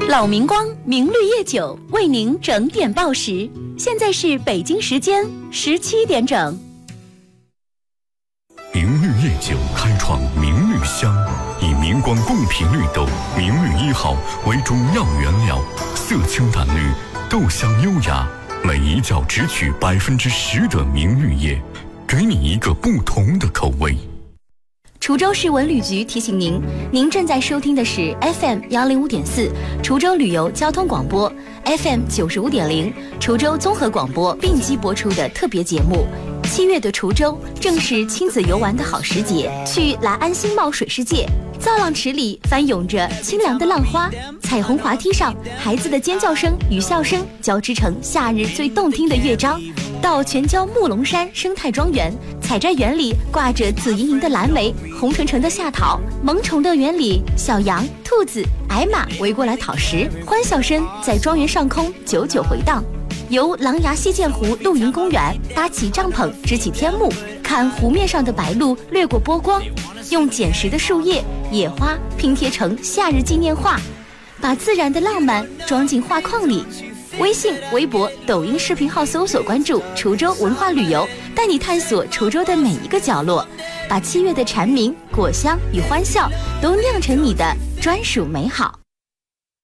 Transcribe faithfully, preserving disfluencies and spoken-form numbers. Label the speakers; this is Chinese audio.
Speaker 1: 老明光明绿叶酒为您整点报时，现在是北京时间十七点整。
Speaker 2: 明绿叶酒开创明绿香，以明光贡品绿豆明绿一号为主要原料，色清淡绿，豆香优雅，每一窖只取百分之十的明绿叶，给你一个不同的口味。
Speaker 1: 滁州市文旅局提醒您，您正在收听的是 F M 幺零五点四滁州旅游交通广播 ，F M 九十五点零滁州综合广播并机播出的特别节目。七月的滁州正是亲子游玩的好时节，去来安新茂水世界，造浪池里翻涌着清凉的浪花，彩虹滑梯上孩子的尖叫声与笑声交织成夏日最动听的乐章。到全椒木龙山生态庄园，采摘园里挂着紫莹莹的蓝莓，红橙橙的夏桃，萌宠乐园里小羊、兔子、矮马围过来讨食，欢笑声在庄园上空久久回荡。游狼牙溪涧湖露营公园，搭起帐篷支起天幕，看湖面上的白鹭掠过波光，用捡拾的树叶、野花拼贴成夏日纪念画，把自然的浪漫装进画框里。微信、微博、抖音视频号搜索关注滁州文化旅游，带你探索滁州的每一个角落，把七月的蝉鸣、果香与欢笑都酿成你的专属美好。